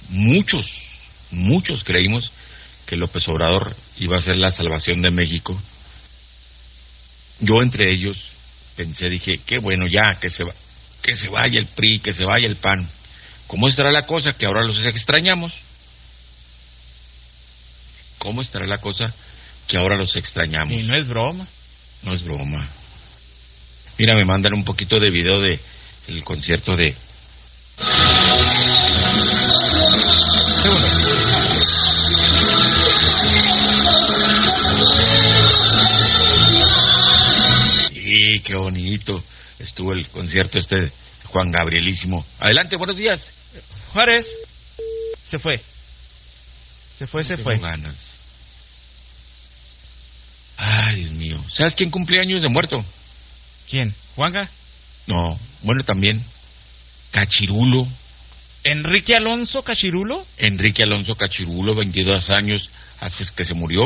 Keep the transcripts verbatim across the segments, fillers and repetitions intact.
muchos, muchos creímos que López Obrador iba a ser la salvación de México. Yo entre ellos pensé, dije, qué bueno ya, que se va, que se vaya el P R I, que se vaya el P A N. ¿Cómo estará la cosa? Que ahora los extrañamos. ¿Cómo estará la cosa? Que ahora los extrañamos. Y no es broma. No es broma. Mira, me mandan un poquito de video de el concierto de... Qué bueno. Sí, qué bonito estuvo el concierto este de Juan Gabrielísimo. Adelante, buenos días. Juárez se fue. Se fue, no se tengo fue. ganas. Ay, Dios mío. ¿Sabes quién cumple años de muerto? ¿Quién? ¿Juanga? No, bueno, también Cachirulo. ¿Enrique Alonso Cachirulo? Enrique Alonso Cachirulo, veintidós años hace que se murió.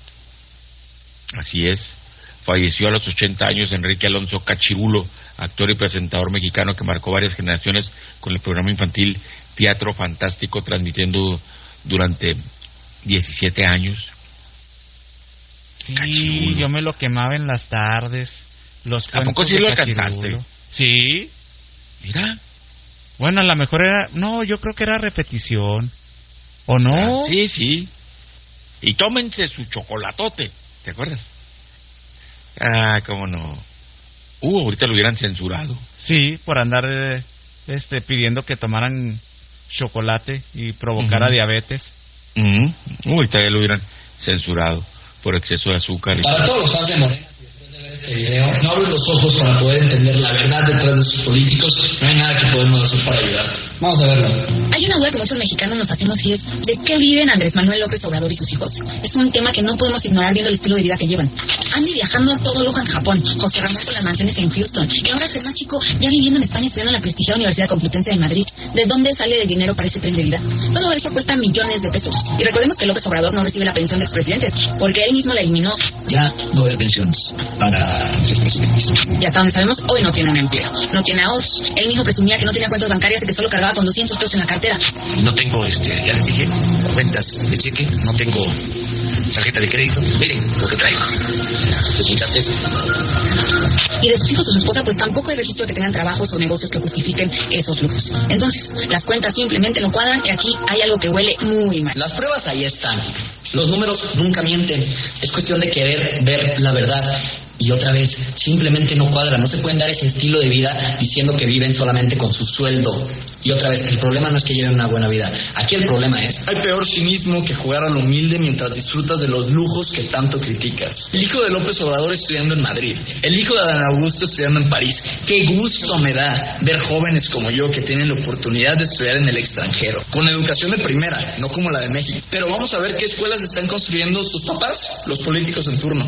Así es. Falleció a los ochenta años Enrique Alonso Cachirulo, actor y presentador mexicano que marcó varias generaciones con el programa infantil Teatro Fantástico, transmitiendo durante diecisiete años. Sí, Cachirulo. yo me lo quemaba en las tardes. Los ¿A poco sí lo alcanzaste? Sí. Mira. Bueno, a lo mejor era... No, yo creo que era repetición. ¿O no? Ah, sí, sí. Y tómense su chocolatote. ¿Te acuerdas? Ah, cómo no. Uh, ahorita lo hubieran censurado. Sí, por andar eh, este, pidiendo que tomaran chocolate y provocara uh-huh. diabetes. Uh-huh. Uh, ahorita ya lo hubieran censurado por exceso de azúcar. Para todos los fans de Morena, después de ver este video, no abren los ojos para poder entender la verdad detrás de sus políticos. No hay nada que podemos hacer para ayudarte. Vamos a verlo. Hay una duda que muchos mexicanos nos hacemos y es ¿de qué viven Andrés Manuel López Obrador y sus hijos? Es un tema que no podemos ignorar viendo el estilo de vida que llevan. Andy viajando todo lujo en Japón, José Ramón con las mansiones en Houston, y ahora este más chico ya viviendo en España estudiando en la prestigiada Universidad Complutense de Madrid. ¿De dónde sale el dinero para ese tren de vida? Todo eso cuesta millones de pesos. Y recordemos que López Obrador no recibe la pensión de expresidentes, porque él mismo la eliminó. Ya no hay pensiones para los expresidentes. Y hasta donde sabemos, hoy no tiene un empleo, no tiene ahorros. Él mismo presumía que no tenía cuentas bancarias y que solo cargaba con doscientos pesos en la cartera. No tengo, este, ya les dije, cuentas de cheque, no tengo tarjeta de crédito. Miren lo que traigo. Y de sus hijos o su esposa, pues tampoco hay registro de que tengan trabajos o negocios que justifiquen esos lujos. Entonces, las cuentas simplemente no cuadran y aquí hay algo que huele muy mal. Las pruebas ahí están. Los números nunca mienten. Es cuestión de querer ver la verdad. Y otra vez, simplemente no cuadra. No se pueden dar ese estilo de vida diciendo que viven solamente con su sueldo. Y otra vez, el problema no es que lleven una buena vida. Aquí el problema es... Hay peor cinismo que jugar a lo humilde mientras disfrutas de los lujos que tanto criticas. El hijo de López Obrador estudiando en Madrid. El hijo de Adán Augusto estudiando en París. Qué gusto me da ver jóvenes como yo que tienen la oportunidad de estudiar en el extranjero. Con educación de primera, no como la de México. Pero vamos a ver qué escuelas están construyendo sus papás, los políticos en turno.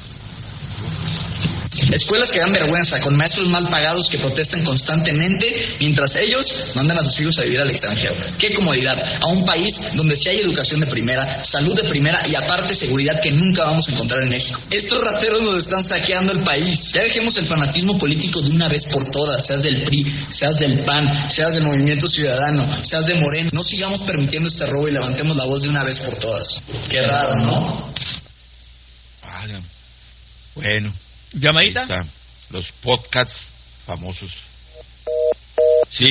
Escuelas que dan vergüenza, con maestros mal pagados que protestan constantemente, mientras ellos mandan a sus hijos a vivir al extranjero. ¡Qué comodidad! A un país donde sí hay educación de primera, salud de primera y aparte seguridad que nunca vamos a encontrar en México. Estos rateros nos están saqueando el país. Ya dejemos el fanatismo político de una vez por todas, seas del P R I, seas del P A N, seas del Movimiento Ciudadano, seas de Morena. No sigamos permitiendo este robo y levantemos la voz de una vez por todas. Qué raro, ¿no? Vale. Bueno. ¿Llamadita? Ahí está. Los podcasts famosos. Sí.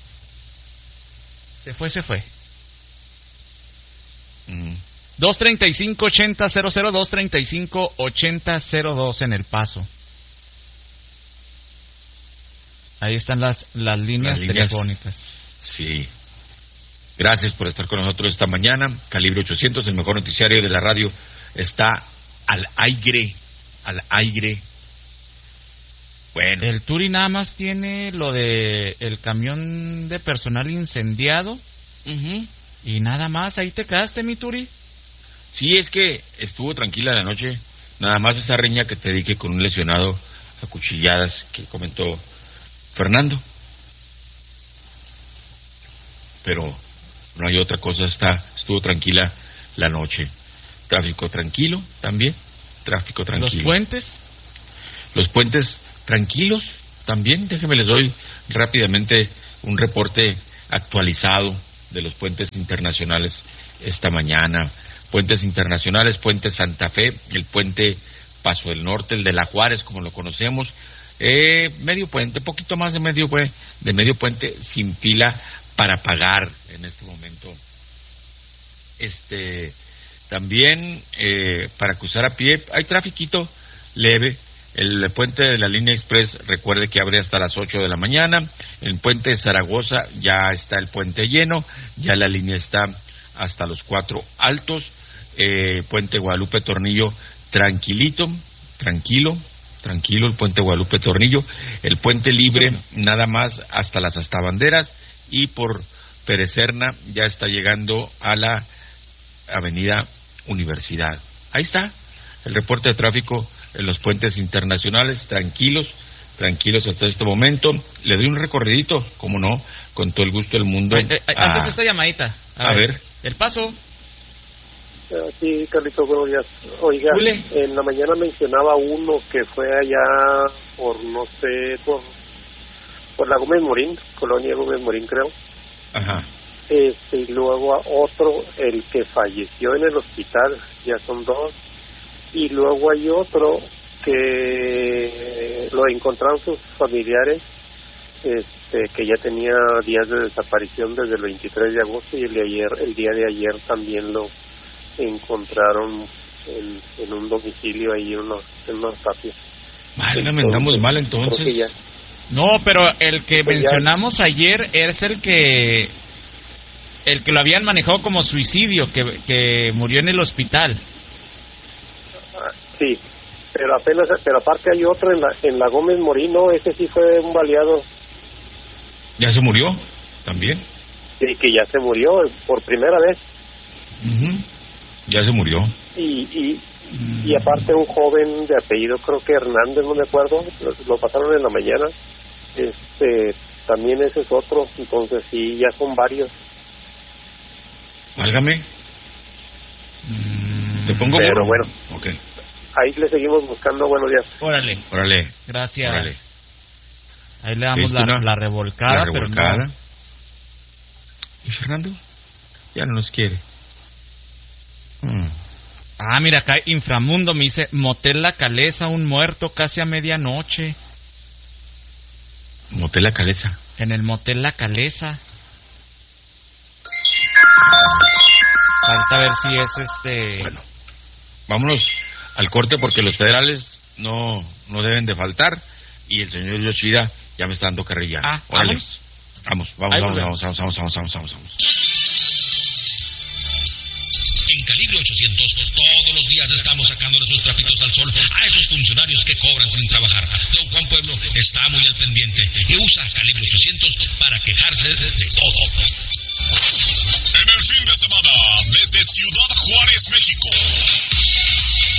Se fue, se fue. Mm. dos treinta y cinco ochenta cero cero, dos treinta y cinco ochenta cero dos en El Paso. Ahí están las, las líneas, las líneas telefónicas. Sí. Gracias por estar con nosotros esta mañana. Calibre ochocientos, el mejor noticiario de la radio, está al aire. Al aire. Bueno. El Turi nada más tiene lo de el camión de personal incendiado. Uh-huh. Y nada más, ahí te quedaste, mi Turi. Sí, es que estuvo tranquila la noche. Nada más esa riña que te dije con un lesionado a cuchilladas que comentó Fernando. Pero no hay otra cosa, está, estuvo tranquila la noche. Tráfico tranquilo también. Tráfico tranquilo. ¿Los puentes? Los puentes tranquilos también. Déjenme les doy rápidamente un reporte actualizado de los puentes internacionales esta mañana. Puentes internacionales, puente Santa Fe, el puente Paso del Norte, el de La Juárez, como lo conocemos, eh, medio puente, poquito más de medio, de medio puente, sin fila para pagar en este momento. Este, también eh, para cruzar a pie, hay trafiquito leve. El puente de la línea express, recuerde que abre hasta las ocho de la mañana. El puente de Zaragoza ya está el puente lleno, ya la línea está hasta los cuatro altos. Eh, puente Guadalupe Tornillo, tranquilito, tranquilo, tranquilo el puente Guadalupe Tornillo. El puente libre, nada más hasta las Astabanderas, y por Perecerna ya está llegando a la avenida Universidad. Ahí está el reporte de tráfico en los puentes internacionales, tranquilos, tranquilos hasta este momento. Le doy un recorridito, como no, con todo el gusto del mundo. Eh, eh, a, antes esta llamadita. A, a ver. ver. El Paso. Sí, Carlitos, buenos días. Oiga, Ule. en la mañana mencionaba uno que fue allá por, no sé, por, por la Gómez Morín, Colonia Gómez Morín, creo. Ajá. Este, y luego a otro, el que falleció en el hospital, ya son dos. Y luego hay otro que lo encontraron sus familiares, este, que ya tenía días de desaparición desde el veintitrés de agosto, y el de ayer, el día de ayer también lo encontraron en, en un domicilio ahí en unos, en unos patios. Válgame, andamos mal entonces. Ya, No, pero el que pues mencionamos ya ayer es el que el que lo habían manejado como suicidio, que, que murió en el hospital. Sí, pero apenas, pero aparte hay otro en la, en la Gómez Morín, no, ese sí fue un baleado. ¿Ya se murió? ¿También? Sí, que ya se murió por primera vez. Uh-huh. Ya se murió. Y, y, y aparte un joven de apellido, creo que Hernández, no me acuerdo, lo, lo pasaron en la mañana. Este, también ese es otro, entonces sí, ya son varios. Válgame. Te pongo Pero burro. bueno. Okay. Ahí le seguimos buscando. Buenos días. Órale. Órale. Gracias. Órale. Ahí le damos la, una, la revolcada. La revolcada. Pero no. ¿Y Fernando? Ya no nos quiere. Hmm. Ah, mira, acá Inframundo me dice, Motel La Calesa, un muerto casi a medianoche. Motel La Calesa. En el Motel La Calesa. Falta ver si es este... Bueno, vámonos al corte porque los federales no, no deben de faltar, y el señor Yoshida ya me está dando carrilla. Ah, Órale. ¿vamos? Vamos, vamos, Ahí vamos, volvemos. vamos, vamos, vamos, vamos, vamos, vamos. En Calibre ochocientos, todos los días estamos sacándole sus trapitos al sol a esos funcionarios que cobran sin trabajar. Don Juan Pueblo está muy al pendiente y usa Calibre ochocientos para quejarse de todo. En el fin de semana, desde Ciudad Juárez, México,